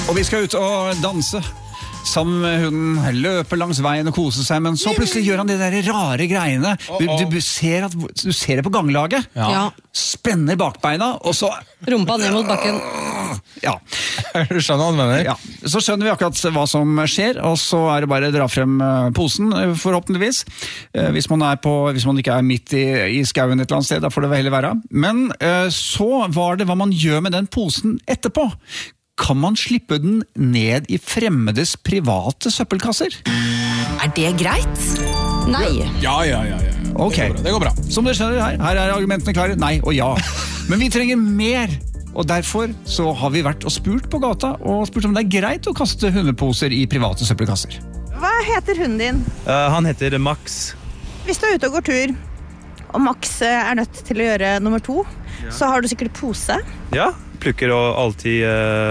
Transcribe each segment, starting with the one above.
Og vi skal ut og danse. Sammen med hunden, løpe langs veien og kose seg, men så plutselig gjør han de der rare greiene. Du ser det på ganglaget. Ja. Spenner bakbeina, og så... Rumpa ned mot bakken. Ja. Du skjønner hva du mener? Ja. Så skjønner vi akkurat hva som skjer, og så er det bare å dra frem posen, forhåpentligvis. Hvis man ikke er midt i skauen et eller annet sted, da får det heller være. Men så var det hva man gjør med den posen etterpå. Kan man slippe den ned i fremmedes private søppelkasser? Er det greit? Nei. Ja. Ok, Det går bra. Som dere skjønner her er argumentene klare, nei og ja. Men vi trenger mer, og derfor så har vi vært og spurt på gata, og spurt om det er greit å kaste hundeposer i private søppelkasser. Hva heter hunden din? Han heter Max. Hvis du er ute og går tur, og Max er nødt til å gjøre nummer 2, så har du sikkert pose. Ja, plukker og alltid...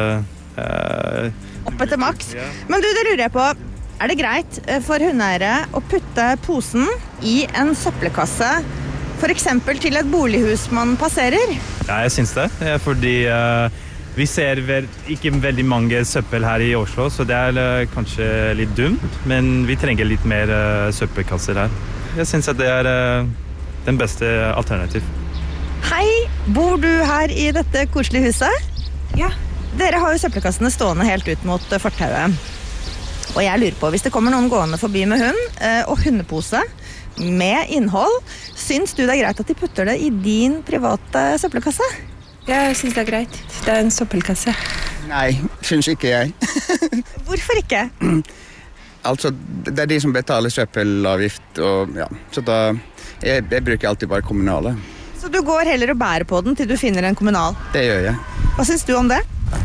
Opp etter Max. Men du, det lurer jeg på, er det greit for hundeeiere å putte posen i en søppelkasse, for eksempel til et bolighus man passerer? Ja, jeg synes det. Fordi vi ser ikke veldig mange søppel her i Oslo, så det er kanskje litt dumt, men vi trenger litt mer søppelkasser her. Jeg synes at det er den beste alternativ. Hei, bor du her i dette koselige huset? Ja. Dere har jo søppelkassene stående helt ut mot fortauet. Og jeg lurer på, hvis det kommer noen gående forbi med hund og hundepose med innhold, syns du det er greit at de putter det i din private søppelkasse? Jeg synes det er greit. Det er en søppelkasse. Nei, syns ikke jeg. Hvorfor ikke? Altså, det er de som betaler søppelavgift, og ja, så da... Jeg bruker alltid bare kommunale. Så du går heller og bærer på den til du finner en kommunal? Det gjør jeg. Hva syns du om det?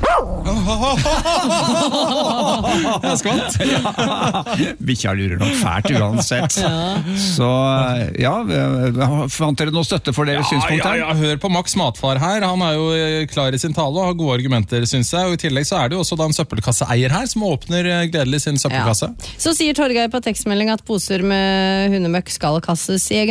Jeg er skvatt. Bikkja lurer nok fælt uansett. Så ja, fant dere noe støtte for deres synspunkt her? Ja, hør på Max Matfar her. Han er jo klar i sin tale og har gode argumenter, synes jeg. Og i tillegg så er det jo også da en søppelkasseeier her som åpner gledelig sin søppelkasse. Så sier Torgeir på tekstmelding at poser med hundemøkk skal kastes i egen